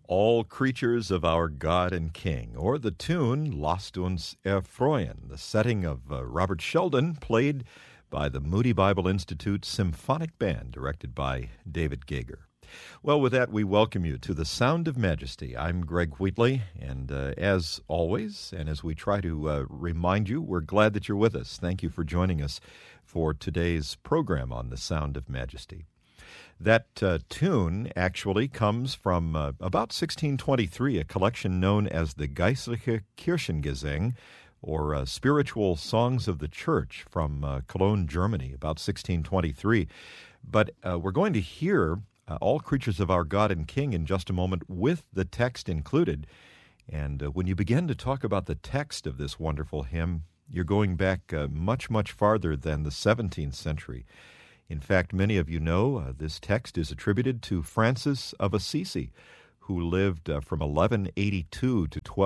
All Creatures of Our God and King, or the tune Lasst uns erfreuen, the setting of Robert Sheldon, played by the Moody Bible Institute Symphonic Band, directed by David Gager. Well, with that, we welcome you to the Sound of Majesty. I'm Greg Wheatley, and as always, and as we try to remind you, we're glad that you're with us. Thank you for joining us for today's program on the Sound of Majesty. That tune actually comes from about 1623, a collection known as the Geistliche Kirchengesang, or Spiritual Songs of the Church, from Cologne, Germany, about 1623. But we're going to hear All Creatures of Our God and King in just a moment with the text included. And when you begin to talk about the text of this wonderful hymn, you're going back much, much farther than the 17th century. In fact, many of you know this text is attributed to Francis of Assisi, who lived from 1182 to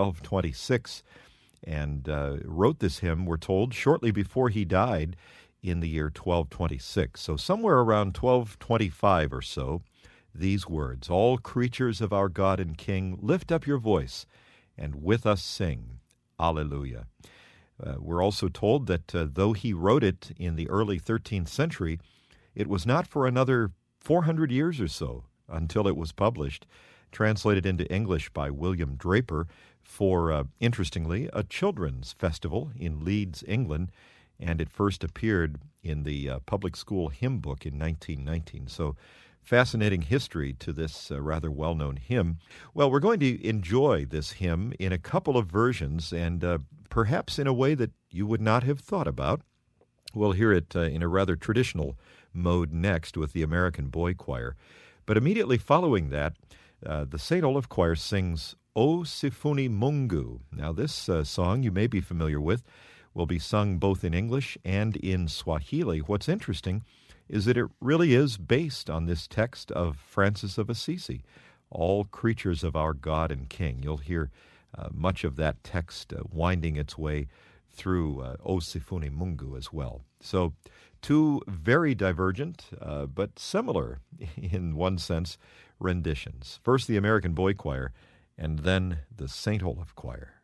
1226, and wrote this hymn, we're told, shortly before he died in the year 1226. So somewhere around 1225 or so, these words, "All creatures of our God and King, lift up your voice, and with us sing, Alleluia." We're also told that though he wrote it in the early 13th century, it was not for another 400 years or so until it was published, translated into English by William Draper for, interestingly, a children's festival in Leeds, England, and it first appeared in the public school hymn book in 1919. So fascinating history to this rather well-known hymn. Well, we're going to enjoy this hymn in a couple of versions, and perhaps in a way that you would not have thought about. We'll hear it in a rather traditional mode next with the American Boy Choir. But immediately following that, the St. Olaf Choir sings O Sifuni Mungu. Now this song you may be familiar with will be sung both in English and in Swahili. What's interesting is that it really is based on this text of Francis of Assisi, All Creatures of Our God and King. You'll hear much of that text winding its way through O Sifuni Mungu as well. So two very divergent, but similar in one sense, renditions. First the American Boy Choir, and then the St. Olaf Choir.